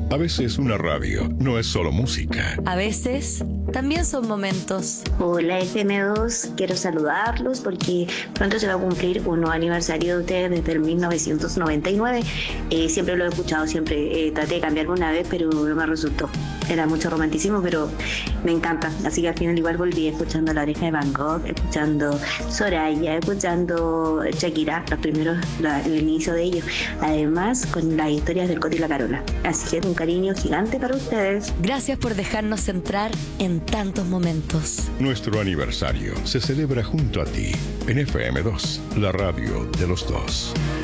A veces una radio no es solo música. A veces también son momentos. Hola FM2, quiero saludarlos porque pronto se va a cumplir un nuevo aniversario de ustedes desde el 1999. Siempre lo he escuchado, siempre traté de cambiarlo una vez, pero no me resultó. Era mucho romanticismo, pero me encanta. Así que al final igual volví escuchando La Oreja de Van Gogh, escuchando Soraya, escuchando Shakira, los primeros, el inicio de ellos. Además, con las historias del Coti y la Carola. Así que un cariño gigante para ustedes. Gracias por dejarnos entrar en tantos momentos. Nuestro aniversario se celebra junto a ti en FM2, la radio de los dos.